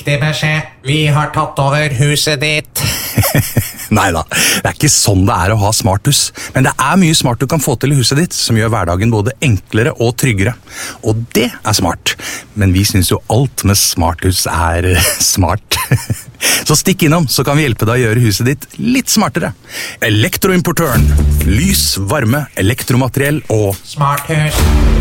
Viktig beskjed. Vi har tatt over huset ditt. Neida, det ikke sånn det å ha smarthus. Men det mye smart du kan få til i huset ditt, som gjør hverdagen både enklere og tryggere. Og det smart. Men vi synes jo alt med smarthus smart. Så stikk innom, så kan vi hjelpe deg å gjøre huset ditt litt smartere. Elektroimportøren. Lys, varme, elektromateriell og Smarthus.